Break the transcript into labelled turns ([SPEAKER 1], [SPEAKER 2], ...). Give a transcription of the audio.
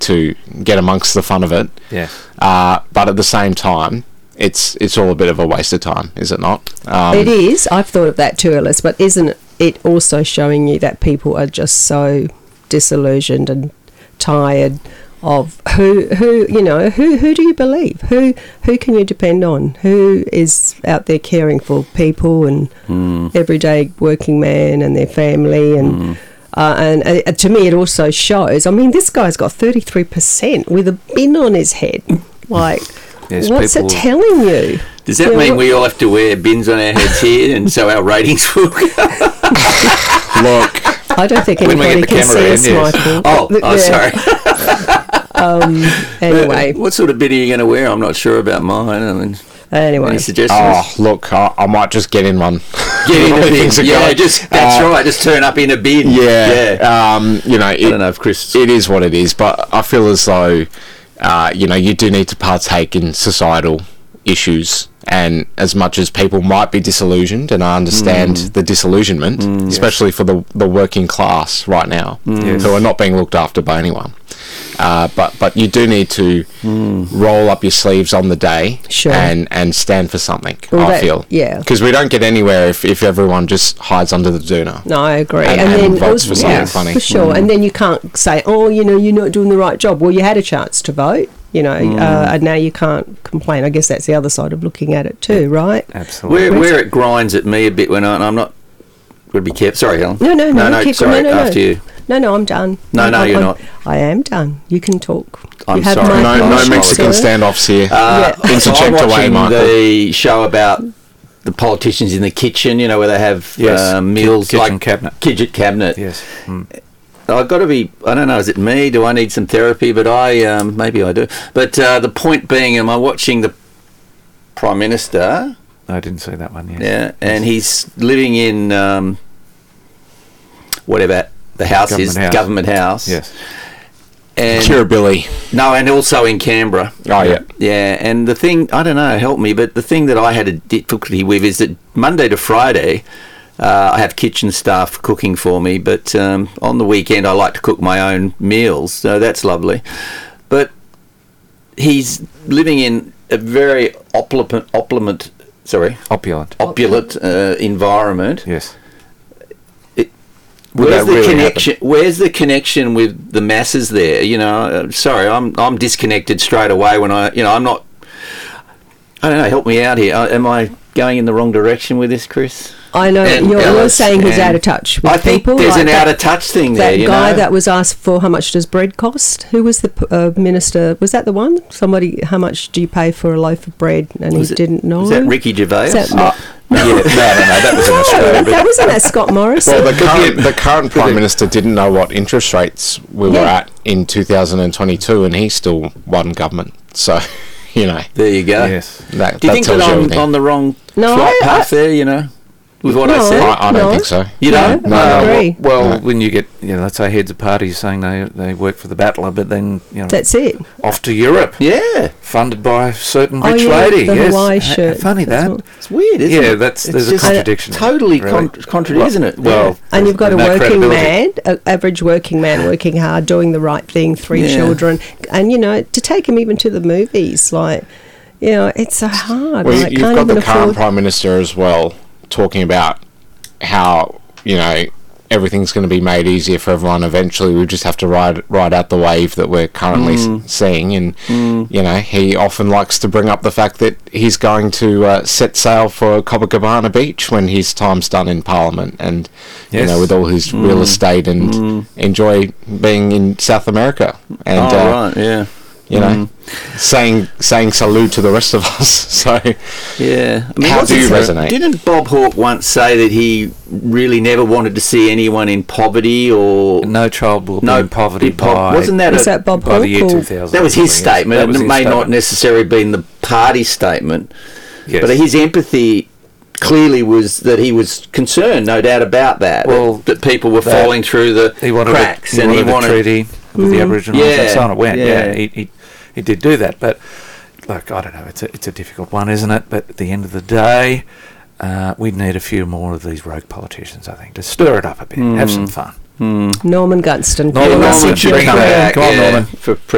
[SPEAKER 1] to get amongst the fun of it.
[SPEAKER 2] Yeah.
[SPEAKER 1] But at the same time, it's all a bit of a waste of time, is it not?
[SPEAKER 3] It is. I've thought of that too, Ellis, but isn't it also showing you that people are just so disillusioned and tired of who do you believe? Who can you depend on? Who is out there caring for people and everyday working man and their family and to me it also shows, I mean, this guy's got 33% with a bin on his head. Like,
[SPEAKER 2] yes,
[SPEAKER 3] what's it telling you?
[SPEAKER 4] Does that mean we all have to wear bins on our heads here and so our ratings will go?
[SPEAKER 1] Look,
[SPEAKER 3] I don't think
[SPEAKER 4] when we
[SPEAKER 3] anybody
[SPEAKER 4] get the
[SPEAKER 3] can
[SPEAKER 4] camera
[SPEAKER 3] see
[SPEAKER 4] in,
[SPEAKER 3] us,
[SPEAKER 4] yes.
[SPEAKER 3] Michael.
[SPEAKER 4] Oh, sorry.
[SPEAKER 3] Anyway.
[SPEAKER 4] What sort of bit are you going to wear? I'm not sure about mine. I mean,
[SPEAKER 3] Anyway.
[SPEAKER 4] any suggestions?
[SPEAKER 1] oh, look, I might just get in one.
[SPEAKER 4] Get in a bin.
[SPEAKER 1] Things are
[SPEAKER 4] Yeah,
[SPEAKER 1] going.
[SPEAKER 4] that's right. Just turn up in a bin.
[SPEAKER 1] Yeah.
[SPEAKER 4] I don't know if Chris...
[SPEAKER 1] It is what it is, but I feel as though, you do need to partake in societal issues. And as much as people might be disillusioned, and I understand the disillusionment, especially for the working class right now, who are not being looked after by anyone. But you do need to roll up your sleeves on the day and stand for something, I feel.
[SPEAKER 3] Yeah.
[SPEAKER 1] Because we don't get anywhere if everyone just hides under the doona.
[SPEAKER 3] No, I agree.
[SPEAKER 1] And
[SPEAKER 3] then
[SPEAKER 1] votes for something funny.
[SPEAKER 3] For sure. And then you can't say, you're not doing the right job. Well, you had a chance to vote, and now you can't complain. I guess that's the other side of looking at it too, right?
[SPEAKER 2] Absolutely.
[SPEAKER 4] Where it grinds at me a bit when I'm not... Would be careful. Sorry, Helen.
[SPEAKER 3] No. Keep
[SPEAKER 4] sorry,
[SPEAKER 3] no.
[SPEAKER 4] after you.
[SPEAKER 3] No, I'm done.
[SPEAKER 4] No, you're not.
[SPEAKER 3] I am done. You can talk.
[SPEAKER 4] I'm
[SPEAKER 3] You have
[SPEAKER 4] sorry.
[SPEAKER 3] my
[SPEAKER 1] No
[SPEAKER 3] permission,
[SPEAKER 1] Mexican
[SPEAKER 3] sir.
[SPEAKER 1] standoffs here. Interject
[SPEAKER 4] I'm
[SPEAKER 1] away,
[SPEAKER 4] watching
[SPEAKER 1] Michael.
[SPEAKER 4] the show about the politicians in the kitchen, where they have meals
[SPEAKER 2] Kitchen cabinet.
[SPEAKER 4] Kitchen cabinet.
[SPEAKER 2] Yes.
[SPEAKER 4] I've got to be, I don't know, is it me? Do I need some therapy? But maybe I do. But the point being, am I watching the Prime Minister?
[SPEAKER 2] I didn't see that one yet.
[SPEAKER 4] Yeah, and he's living in whatever the house Government House.
[SPEAKER 2] Yes.
[SPEAKER 4] And
[SPEAKER 1] Kirribilli.
[SPEAKER 4] no, and also in Canberra.
[SPEAKER 1] Oh, yeah.
[SPEAKER 4] Yeah, and the thing, I don't know, help me, but the thing that I had a difficulty with is that Monday to Friday, I have kitchen staff cooking for me, but on the weekend I like to cook my own meals, so that's lovely. But he's living in a very opulent environment.
[SPEAKER 2] Yes.
[SPEAKER 4] Where's
[SPEAKER 1] that
[SPEAKER 4] the
[SPEAKER 1] really
[SPEAKER 4] connection? Where's the connection with the masses there? Sorry, I'm disconnected straight away when I'm not. I don't know. Help me out here. Am I going in the wrong direction with this, Chris?
[SPEAKER 3] I know you're saying he's out of touch with
[SPEAKER 4] I think
[SPEAKER 3] people.
[SPEAKER 4] there's
[SPEAKER 3] like
[SPEAKER 4] an out of touch thing there.
[SPEAKER 3] That guy that was asked for how much does bread cost? Who was the minister? Was that the one? Somebody, how much do you pay for a loaf of bread? And he didn't know.
[SPEAKER 4] Was that Ricky Gervais?
[SPEAKER 1] No, that was in Australia.
[SPEAKER 3] That wasn't that Scott Morrison.
[SPEAKER 1] Well, the current Prime Minister didn't know what interest rates we were at in 2022, and he still won government. So,
[SPEAKER 4] There you go.
[SPEAKER 2] Yes.
[SPEAKER 4] Do you think that I'm on the wrong flight path there, with what I said?
[SPEAKER 1] I don't think so.
[SPEAKER 4] You don't?
[SPEAKER 3] No, I agree.
[SPEAKER 2] Well, when you get, let's say heads of parties saying they work for the battler, but then,
[SPEAKER 3] That's it.
[SPEAKER 2] off to Europe.
[SPEAKER 4] Yeah.
[SPEAKER 2] Funded by a certain rich
[SPEAKER 3] yeah,
[SPEAKER 2] lady.
[SPEAKER 3] the
[SPEAKER 2] Yes.
[SPEAKER 3] Hawaii shirt.
[SPEAKER 2] Funny
[SPEAKER 3] That's
[SPEAKER 2] that.
[SPEAKER 4] It's weird, isn't it?
[SPEAKER 2] Yeah, there's a contradiction.
[SPEAKER 4] Totally
[SPEAKER 2] really.
[SPEAKER 4] contradiction, isn't it?
[SPEAKER 2] Well,
[SPEAKER 3] And you've got a
[SPEAKER 2] no
[SPEAKER 3] working
[SPEAKER 2] credibility.
[SPEAKER 3] man, an average working man, working hard, doing the right thing, 3 children, and to take him even to the movies, it's so hard.
[SPEAKER 1] Well,
[SPEAKER 3] like,
[SPEAKER 1] you've
[SPEAKER 3] can't
[SPEAKER 1] got
[SPEAKER 3] even
[SPEAKER 1] the current
[SPEAKER 3] afford.
[SPEAKER 1] Prime Minister as well talking about how, everything's going to be made easier for everyone eventually. We just have to ride out the wave that we're currently seeing. And, he often likes to bring up the fact that he's going to set sail for Copacabana Beach when his time's done in Parliament and, with all his real estate and enjoy being in South America. And,
[SPEAKER 4] right, yeah.
[SPEAKER 1] saying salute to the rest of us. So,
[SPEAKER 4] yeah.
[SPEAKER 1] How do you resonate?
[SPEAKER 4] Didn't Bob Hawke once say that he really never wanted to see anyone in poverty or
[SPEAKER 2] No child will be in poverty by...
[SPEAKER 4] Wasn't that
[SPEAKER 3] Was that Bob
[SPEAKER 2] by the year
[SPEAKER 3] Hawke?
[SPEAKER 2] 2000.
[SPEAKER 4] that was his statement.
[SPEAKER 2] That was
[SPEAKER 4] It
[SPEAKER 2] his
[SPEAKER 4] may not
[SPEAKER 2] statement.
[SPEAKER 4] necessarily been the party statement,
[SPEAKER 2] Yes.
[SPEAKER 4] but his empathy clearly was that he was concerned, no doubt about that.
[SPEAKER 2] Well,
[SPEAKER 4] that people were falling through the
[SPEAKER 2] he wanted
[SPEAKER 4] cracks,
[SPEAKER 2] he wanted a treaty with the Aboriginals.
[SPEAKER 4] Yeah,
[SPEAKER 2] That's on it went.
[SPEAKER 4] yeah.
[SPEAKER 2] Yeah, he did do that, but look, I don't know. It's a difficult one, isn't it? But at the end of the day, we'd need a few more of these rogue politicians, I think, to stir it up a bit, have some fun.
[SPEAKER 3] Norman Gunston.
[SPEAKER 2] Norman
[SPEAKER 4] Norman
[SPEAKER 2] Gunston
[SPEAKER 4] should
[SPEAKER 2] bring
[SPEAKER 4] come
[SPEAKER 2] back.
[SPEAKER 4] back.
[SPEAKER 2] Come on,
[SPEAKER 4] yeah,
[SPEAKER 2] Norman.
[SPEAKER 4] for